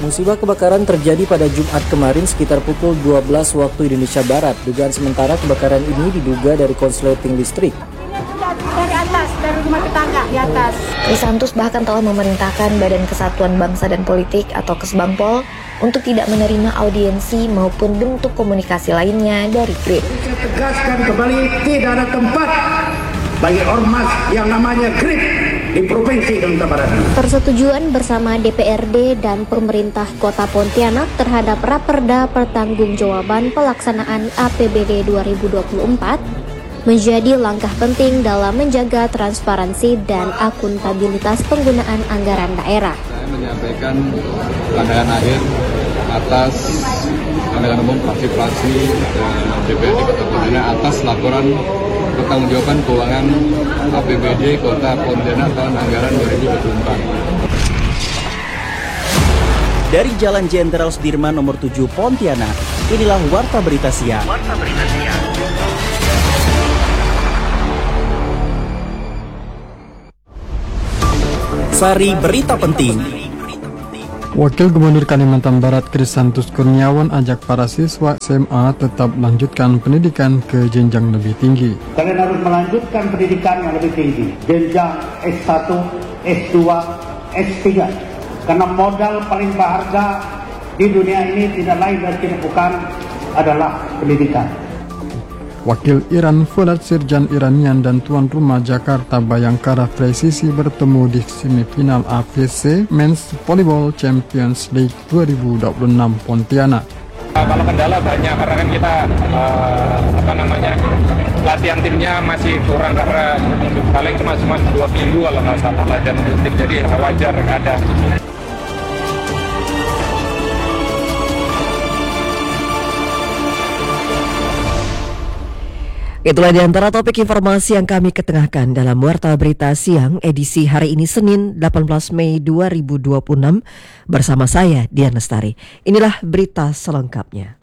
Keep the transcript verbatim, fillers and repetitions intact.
Musibah kebakaran terjadi pada Jumat kemarin sekitar pukul dua belas waktu Indonesia Barat. Dugaan sementara kebakaran ini diduga dari konsleting listrik. Dari atas, dari rumah tetangga di atas. Krisantus bahkan telah memerintahkan Badan Kesatuan Bangsa dan Politik atau Kesbangpol untuk tidak menerima audiensi maupun bentuk komunikasi lainnya dari GRIP. Saya tegaskan kembali, tidak ada tempat bagi ormas yang namanya GRIP di Provinsi Kalimantan Barat. Persetujuan bersama D P R D dan pemerintah Kota Pontianak terhadap Raperda Pertanggungjawaban Pelaksanaan A P B D dua ribu dua puluh empat menjadi langkah penting dalam menjaga transparansi dan akuntabilitas penggunaan anggaran daerah. Saya menyampaikan pandangan akhir atas pandangan umum fraksi-fraksi D P R D Kota Pontianak atas laporan pertanggungjawaban keuangan A P B D Kota Pontianak tahun anggaran dua ribu dua puluh empat. Dari Jalan Jenderal Sudirman nomor tujuh Pontianak, inilah Warta Berita Siang. Warta Berita Siang. Sari Berita Penting. Wakil Gubernur Kalimantan Barat Krisantus Kurniawan ajak para siswa S M A tetap melanjutkan pendidikan ke jenjang lebih tinggi. Kalian harus melanjutkan pendidikan yang lebih tinggi, jenjang S satu, S dua, S tiga. Karena modal paling berharga di dunia ini tidak lain dan tidak bukan adalah pendidikan. Wakil Iran Fuad Sirjan Iranian dan tuan rumah Jakarta Bayangkara Presisi bertemu di semifinal A F C Men's Volleyball Champions League dua ribu dua puluh enam Pontianak. Kalau kendala banyak karena kan kita uh, apa namanya latihan timnya masih kurang karena paling cuma cuma dua minggu kalau nggak salah latihan tim, jadi wajar ada. Itulah di antara topik informasi yang kami ketengahkan dalam Warta Berita Siang edisi hari ini Senin delapan belas Mei dua ribu dua puluh enam bersama saya Dian Lestari. Inilah berita selengkapnya.